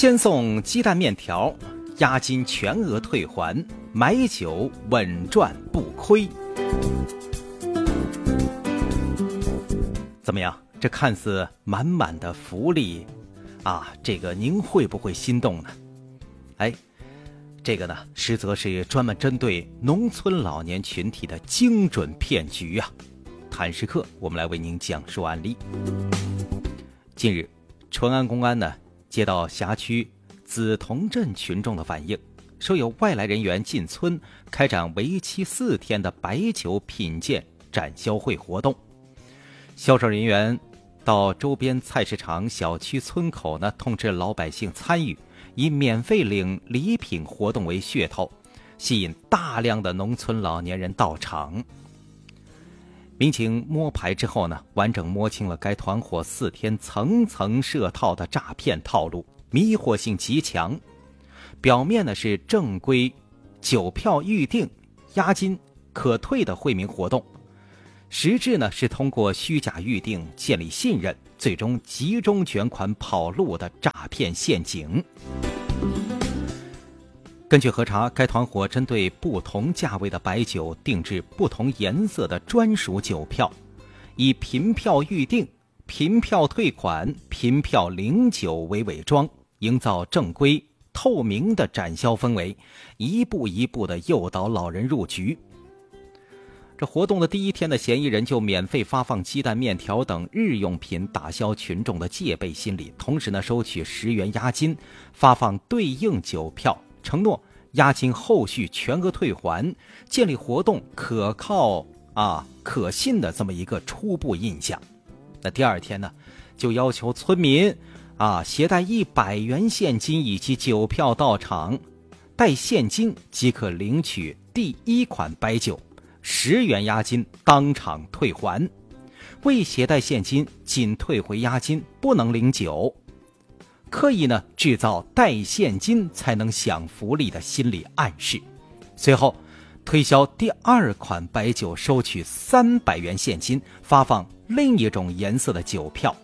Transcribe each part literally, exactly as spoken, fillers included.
先送鸡蛋面条，押金全额退还，买酒稳赚不亏。怎么样？这看似满满的福利啊，这个您会不会心动呢？哎，这个呢，实则是专门针对农村老年群体的精准骗局啊！谈时刻，我们来为您讲述案例。近日，淳安公安呢接到辖区梓潼镇群众的反映，说有外来人员进村开展为期四天的白酒品鉴展销会活动。销售人员到周边菜市场、小区村口呢，通知老百姓参与，以免费领礼品活动为噱头，吸引大量的农村老年人到场。民警摸排之后呢，完整摸清了该团伙四天层层设套的诈骗套路，迷惑性极强。表面呢是正规酒票预定、押金可退的惠民活动，实质呢是通过虚假预定建立信任，最终集中卷款跑路的诈骗陷阱。根据核查，该团伙针对不同价位的白酒定制不同颜色的专属酒票，以凭票预定、凭票退款、凭票领酒为伪装，营造正规透明的展销氛围，一步一步地诱导老人入局。这活动的第一天的嫌疑人就免费发放鸡蛋、面条等日用品，打消群众的戒备心理，同时呢收取十元押金，发放对应酒票，承诺押金后续全额退还，建立活动可靠啊可信的这么一个初步印象。那第二天呢，就要求村民啊携带一百元现金以及酒票到场，带现金即可领取第一款白酒，十元押金当场退还，未携带现金仅退回押金，不能领酒。刻意呢制造带现金才能享福利的心理暗示。随后推销第二款白酒，收取三百元现金，发放另一种颜色的酒票。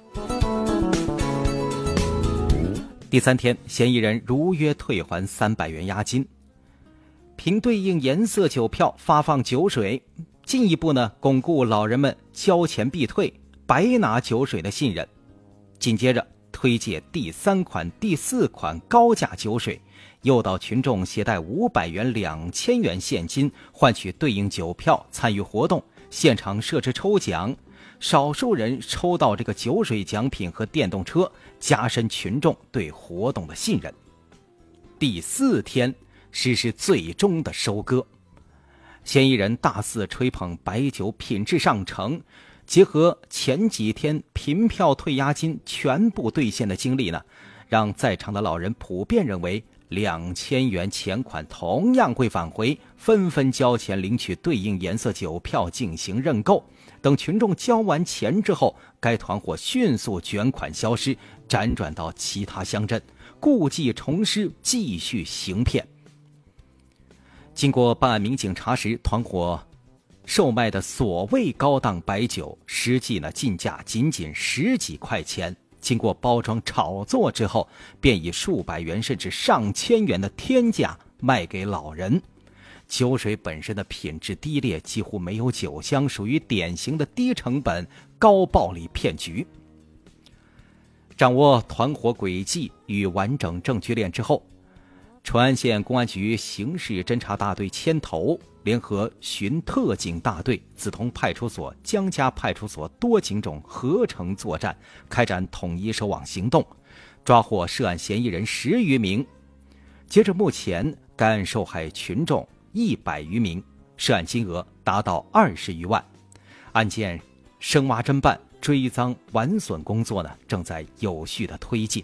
第三天，嫌疑人如约退还三百元押金，凭对应颜色酒票发放酒水，进一步呢巩固老人们交钱必退、白拿酒水的信任。紧接着推介第三款、第四款高价酒水，诱导群众携带五百元、两千元现金换取对应酒票参与活动，现场设置抽奖，少数人抽到这个酒水奖品和电动车，加深群众对活动的信任。第四天实施最终的收割，嫌疑人大肆吹捧白酒品质上乘，结合前几天凭票退押金全部兑现的经历呢，让在场的老人普遍认为两千元钱款同样会返回，纷纷交钱领取对应颜色酒票进行认购。等群众交完钱之后，该团伙迅速卷款消失，辗转到其他乡镇，故技重施，继续行骗。经过办案民警查实，团伙售卖的所谓高档白酒，实际呢进价仅仅十几块钱，经过包装炒作之后，便以数百元甚至上千元的天价卖给老人。酒水本身的品质低劣，几乎没有酒香，属于典型的低成本高暴利骗局。掌握团伙轨迹与完整证据链之后，淳安县公安局刑事侦查大队牵头，联合巡特警大队、梓潼派出所、江家派出所多警种合成作战，开展统一收网行动，抓获涉案嫌疑人十余名。截至目前，该案受害群众一百余名，涉案金额达到二十余万。案件深挖侦办、追赃挽损工作呢，正在有序的推进。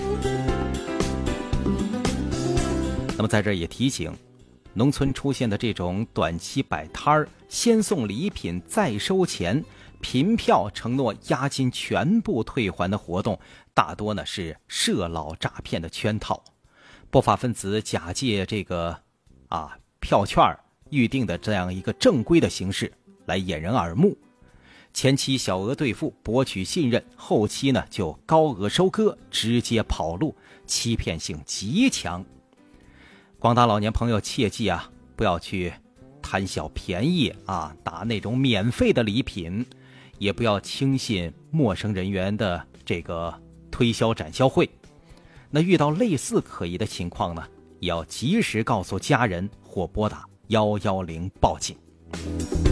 那么在这儿也提醒，农村出现的这种短期摆摊儿、先送礼品再收钱、凭票承诺押金全部退还的活动，大多呢是涉老诈骗的圈套。不法分子假借这个啊票券预定的这样一个正规的形式来掩人耳目， 前期小额兑付博取信任，后期呢就高额收割，直接跑路，欺骗性极强。广大老年朋友切记啊，不要去贪小便宜啊，打那种免费的礼品，也不要轻信陌生人员的这个推销展销会。那遇到类似可疑的情况呢，也要及时告诉家人或拨打一一零报警。